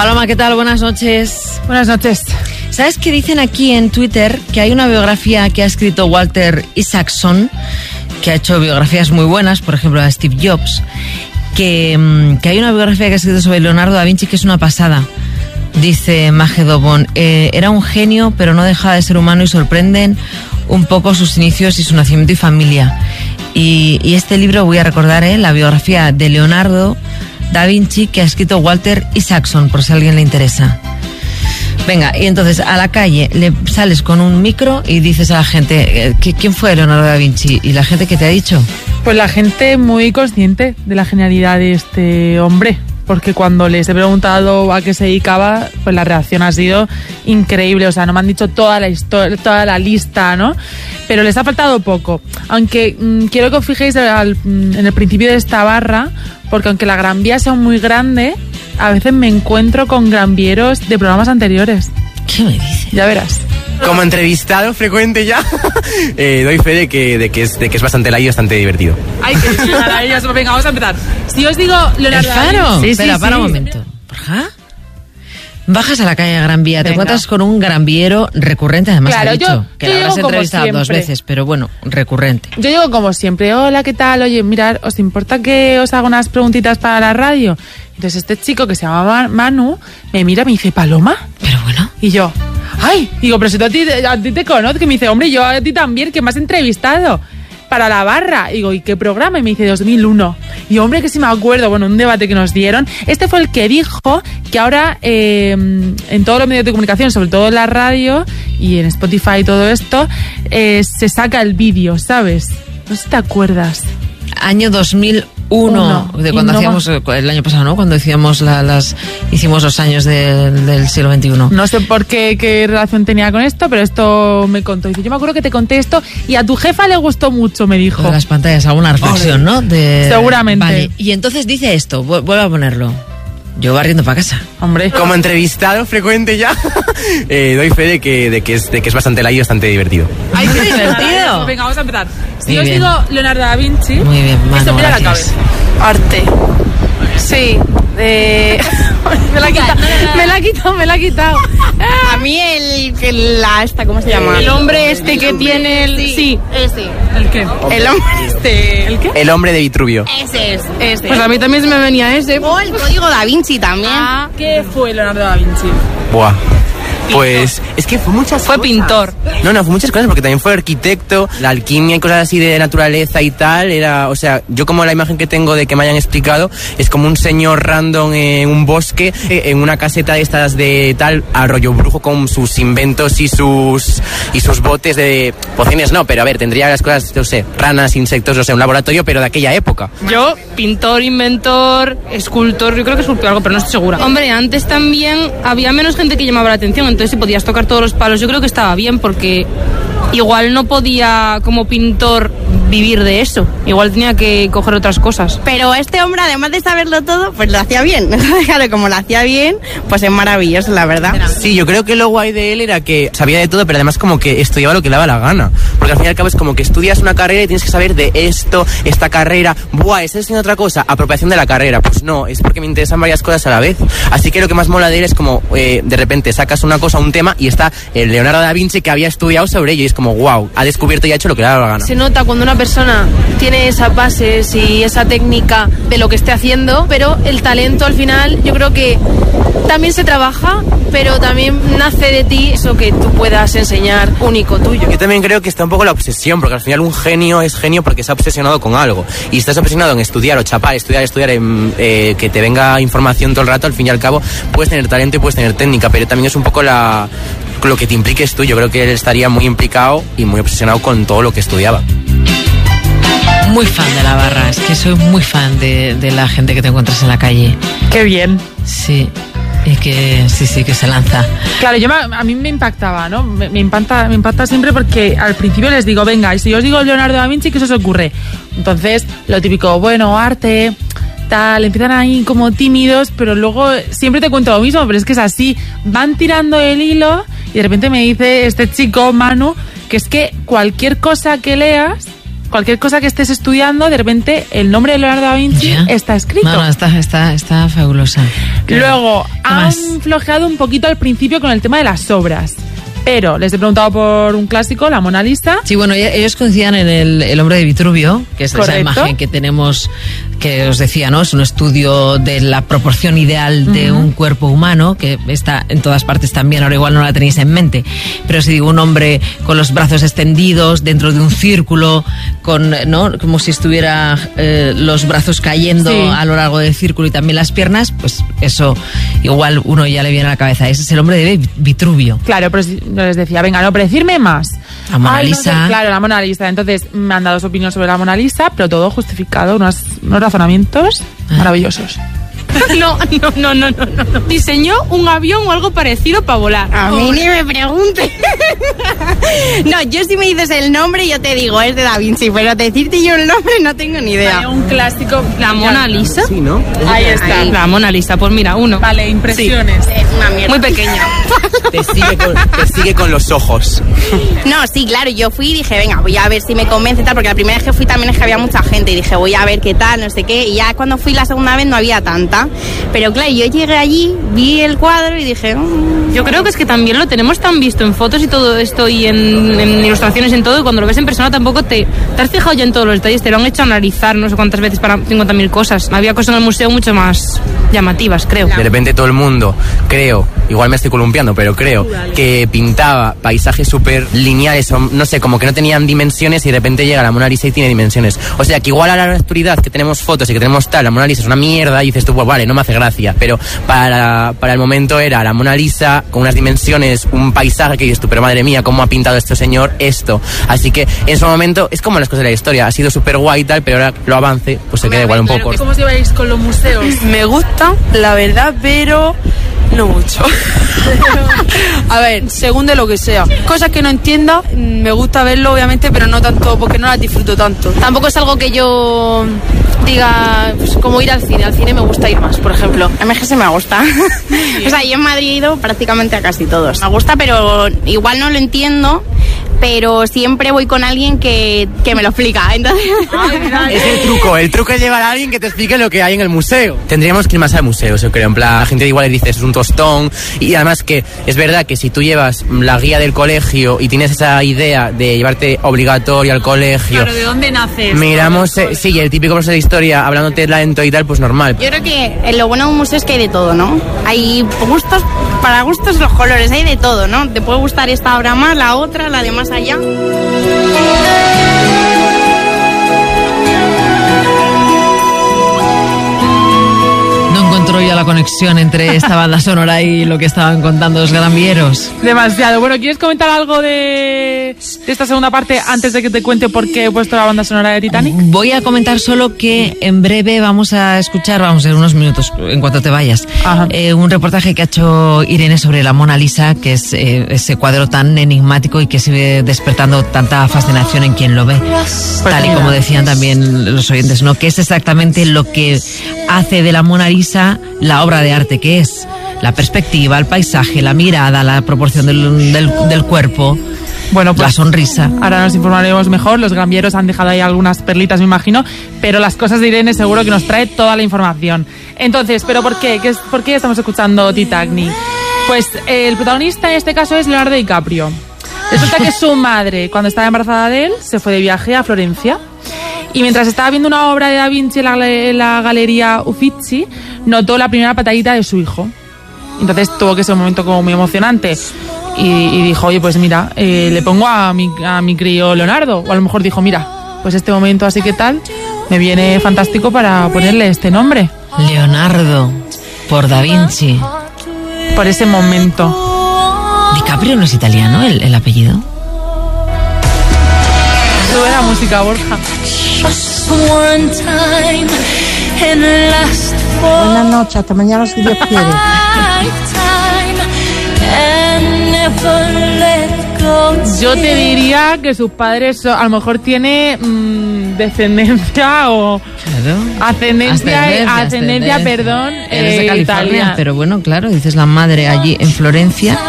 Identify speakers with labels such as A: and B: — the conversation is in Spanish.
A: Paloma, ¿qué tal? Buenas noches.
B: Buenas noches.
A: ¿Sabes qué dicen aquí en Twitter? Que hay una biografía que ha escrito Walter Isaacson, que ha hecho biografías muy buenas, por ejemplo, a Steve Jobs, que hay una biografía que ha escrito sobre Leonardo da Vinci que es una pasada. Dice Maje Dobón, era un genio, pero no dejaba de ser humano y sorprenden un poco sus inicios y su nacimiento y familia. Y este libro voy a recordar, la biografía de Leonardo da Vinci que ha escrito Walter Isaacson, por si a alguien le interesa. Venga, y entonces a la calle le sales con un micro y dices a la gente, ¿quién fue Leonardo da Vinci? ¿Y la gente qué te ha dicho?
B: Pues la gente muy consciente de la genialidad de este hombre, porque cuando les he preguntado a qué se dedicaba, pues la reacción ha sido increíble. O sea, no me han dicho toda la historia, toda la lista, ¿no? Pero les ha faltado poco. Aunque quiero que os fijéis en el principio de esta barra, porque aunque la Gran Vía sea muy grande, a veces me encuentro con granvieros de programas anteriores.
A: ¿Qué me dices?
B: Ya verás.
C: Como entrevistado frecuente ya, doy fe de que es bastante light y bastante divertido.
B: Ay, qué maravilloso. Venga, vamos a empezar. Si os digo Leonardo da Vinci...
A: Claro,
B: Sí,
A: espera, para un momento. ¿Porja? Bajas a la calle de Gran Vía, te encuentras con un granviero recurrente, además
B: claro,
A: te he dicho que la habrás entrevistado dos veces, pero bueno, recurrente.
B: Yo digo como siempre, hola, ¿qué tal? Oye, mirad, ¿os importa que os haga unas preguntitas para la radio? Entonces este chico que se llama Manu me mira y me dice, ¿Paloma?
A: Pero bueno.
B: Y yo, ay, digo, pero si a ti te conozco, y me dice, hombre, yo a ti también, que me has entrevistado para la barra. Digo, ¿y qué programa? Y me dice 2001. Y hombre, que sí me acuerdo, bueno, un debate que nos dieron. Este fue el que dijo que ahora en todos los medios de comunicación, sobre todo en la radio y en Spotify y todo esto, se saca el vídeo, ¿sabes? No sé si te acuerdas.
A: Año 2001, de cuando hacíamos el año pasado, ¿no? Cuando hicimos hicimos los años del siglo XXI.
B: No sé por qué relación tenía con esto, pero esto me contó. Dice, yo me acuerdo que te conté esto y a tu jefa le gustó mucho, me dijo.
A: De las pantallas, alguna reflexión, ¿no?
B: Seguramente.
A: Vale, y entonces dice esto, vuelve a ponerlo. Yo barriendo para casa.
B: Hombre.
C: Como entrevistado frecuente ya, doy fe de que es bastante light y bastante divertido.
A: ¡Ay, qué divertido!
B: Venga, vamos a empezar. Si
A: Muy
B: os
A: bien.
B: digo Leonardo da Vinci...
A: Muy bien, Manu,
B: esto, mira la
A: gracias.
B: cabeza. Arte. Sí. Me la ha quitado.
D: A mí ¿cómo se llama?
B: El hombre este que tiene el...
D: Sí, ese.
B: ¿El qué?
D: El hombre este.
B: ¿El qué?
C: El hombre de Vitruvio.
D: Ese es, ese.
B: Pues a mí también se me venía ese.
D: O el código Da Vinci también.
B: ¿Qué fue Leonardo da Vinci?
C: Buah. Pues es que fue muchas
B: Fue
C: cosas.
B: pintor.
C: No, fue muchas cosas porque también fue arquitecto, la alquimia y cosas así de naturaleza y tal, o sea, yo como la imagen que tengo de que me hayan explicado es como un señor random en un bosque, en una caseta de estas de tal, a rollo brujo con sus inventos y sus botes de pociones, no, pero a ver, tendría las cosas, no sé, ranas, insectos, no sé, un laboratorio, pero de aquella época.
E: Yo, pintor, inventor, escultor, yo creo que esculpió algo, pero no estoy segura. Hombre, antes también había menos gente que llamaba la atención, entonces si podías tocar todos los palos, yo creo que estaba bien, porque igual no podía como pintor vivir de eso, igual tenía que coger otras cosas.
D: Pero este hombre, además de saberlo todo, pues lo hacía bien. Claro, como lo hacía bien, pues es maravilloso, la verdad.
C: Sí, yo creo que lo guay de él era que sabía de todo, pero además como que estudiaba lo que le daba la gana. Porque al fin y al cabo es como que estudias una carrera y tienes que saber de esto, esta carrera. Buah, ¿estás haciendo otra cosa? Apropiación de la carrera. Pues no, es porque me interesan varias cosas a la vez. Así que lo que más mola de él es como de repente sacas una cosa, un tema, y está el Leonardo da Vinci que había estudiado sobre ello y es como wow, ha descubierto y ha hecho lo que le da la gana.
E: Se nota cuando una persona tiene esas bases y esa técnica de lo que esté haciendo, pero el talento al final yo creo que también se trabaja, pero también nace de ti eso que tú puedas enseñar único tuyo.
C: Yo también creo que está un poco la obsesión, porque al final un genio es genio porque se ha obsesionado con algo. Y si estás obsesionado en estudiar o chapar, estudiar, que te venga información todo el rato, al fin y al cabo puedes tener talento y puedes tener técnica, pero también es un poco lo que te impliques tú. Yo creo que él estaría muy implicado y muy obsesionado con todo lo que estudiaba.
A: Muy fan de la barra, es que soy muy fan de la gente que te encuentras en la calle.
B: Qué bien.
A: Sí, y que sí, que se lanza.
B: Claro, a mí me impactaba, ¿no? Me impacta siempre porque al principio les digo, venga, y si yo os digo Leonardo da Vinci, ¿qué se os ocurre? Entonces, lo típico, bueno, arte, tal, empiezan ahí como tímidos, pero luego siempre te cuento lo mismo, pero es que es así, van tirando el hilo y de repente me dice este chico, Manu, que es que cualquier cosa que leas cualquier cosa que estés estudiando, de repente el nombre de Leonardo da Vinci está escrito.
A: No, está fabulosa.
B: Luego, han flojeado un poquito al principio con el tema de las obras. Pero les he preguntado por un clásico, la Mona Lisa.
A: Sí, bueno, ellos coincidían en el hombre de Vitruvio, que es esa imagen que tenemos, que os decía, ¿no? Es un estudio de la proporción ideal de un cuerpo humano, que está en todas partes también, ahora igual no la tenéis en mente. Pero si digo un hombre con los brazos extendidos, dentro de un círculo, ¿no? Como si estuviera los brazos cayendo a lo largo del círculo y también las piernas, pues eso igual uno ya le viene a la cabeza. Ese es el hombre de Vitruvio.
B: Claro, pero no les decía, venga, no, pero decirme más.
A: La Mona Lisa.
B: No sé, claro, la Mona Lisa. Entonces me han dado su opinión sobre la Mona Lisa, pero todo justificado, unos razonamientos maravillosos.
E: No. Diseñó un avión o algo parecido para volar.
D: A mí ni me pregunte. No, yo si me dices el nombre, yo te digo, es de Da Vinci, pero decirte yo el nombre no tengo ni idea.
B: Vale, un clásico.
E: La Mona Lisa.
C: Sí, ¿no?
B: Ahí está.
E: La Mona Lisa, pues mira, uno.
B: Vale, impresiones.
D: Es una mierda.
E: Muy pequeña.
C: Te sigue con los ojos.
D: No, sí, claro, yo fui y dije, venga, voy a ver si me convence tal, porque la primera vez que fui también es que había mucha gente y dije, voy a ver qué tal, no sé qué, y ya cuando fui la segunda vez no había tanta, pero claro, yo llegué allí, vi el cuadro y dije...
E: Yo creo que es que también lo tenemos tan visto en fotos y todo esto y en ilustraciones, en todo, y cuando lo ves en persona tampoco te has fijado ya en todos los detalles, te lo han hecho analizar no sé cuántas veces para 50.000 cosas. Había cosas en el museo mucho más llamativas, creo.
C: De repente todo el mundo, creo, igual me estoy columpiando, pero creo que pintaba paisajes súper lineales, o no sé, como que no tenían dimensiones, y de repente llega la Mona Lisa y tiene dimensiones. O sea, que igual a la actualidad que tenemos fotos y que tenemos tal, la Mona Lisa es una mierda y dices tú, pues vale, no me hace gracia, pero para el momento era la Mona Lisa con unas dimensiones, un paisaje que dices tú, pero madre mía, cómo ha pintado este señor esto. Así que en su momento es como las cosas de la historia, ha sido súper guay y tal, pero ahora lo avance, pues se queda igual un poco.
B: ¿Cómo os lleváis con los museos?
F: Me gusta, la verdad, pero no mucho. A ver, según de lo que sea. Cosas que no entienda, me gusta verlo, obviamente, pero no tanto, porque no las disfruto tanto. Tampoco es algo que yo diga, pues, como ir al cine. Al cine me gusta ir más, por ejemplo.
D: A mí es que se me gusta. O sea, yo en Madrid he ido prácticamente a casi todos. Me gusta, pero igual no lo entiendo, pero siempre voy con alguien que me lo explica. Entonces...
C: Es el truco es llevar a alguien que te explique lo que hay en el museo. Tendríamos que ir más al museo, yo creo, en plan, la gente igual le dice, es un tostón, y además que es verdad que si tú llevas la guía del colegio y tienes esa idea de llevarte obligatorio al colegio...
B: Claro, ¿de dónde naces?
C: Miramos, sí, el típico profesor de historia hablándote lento y tal, pues normal.
D: Yo creo que lo bueno de un museo es que hay de todo, ¿no? Hay gustos, para gustos los colores, hay de todo, ¿no? Te puede gustar esta obra más, la otra, la de más allá.
A: No encontró ya la conexión entre esta banda sonora y lo que estaban contando los Gran Vieros.
B: Demasiado. Bueno, ¿quieres comentar algo de esta segunda parte antes de que te cuente por qué he puesto la banda sonora de Titanic?
A: Voy a comentar solo que en breve vamos a escuchar, vamos en unos minutos, en cuanto te vayas, un reportaje que ha hecho Irene sobre la Mona Lisa, que es ese cuadro tan enigmático y que sigue despertando tanta fascinación en quien lo ve. Tal y como decían también los oyentes, ¿no? Que es exactamente lo que hace de la Mona Lisa la obra de arte que es. La perspectiva, el paisaje, la mirada, la proporción del cuerpo. Bueno, pues la sonrisa.
B: Ahora nos informaremos mejor. Los gambieros han dejado ahí algunas perlitas, me imagino, pero las cosas de Irene seguro que nos trae toda la información. Entonces, ¿pero por qué? ¿Por qué estamos escuchando Titanic? Pues el protagonista en este caso es Leonardo DiCaprio. Resulta que su madre, cuando estaba embarazada de él, se fue de viaje a Florencia. Y mientras estaba viendo una obra de Da Vinci en la Galería Uffizi, notó la primera patadita de su hijo. Entonces tuvo que ser un momento como muy emocionante. Y dijo, oye, pues mira, le pongo a mi crío Leonardo. O a lo mejor dijo, mira, pues este momento así que tal, me viene fantástico para ponerle este nombre.
A: Leonardo, por Da Vinci.
B: Por ese momento.
A: DiCaprio no es italiano, el apellido.
B: Sube la música, Borja.
G: Buenas noches, hasta mañana si Dios quiere.
B: Yo te diría que sus padres a lo mejor tiene descendencia o ascendencia, perdón,
A: Eres de California,
B: italiana.
A: pero bueno, claro, dices la madre allí en Florencia.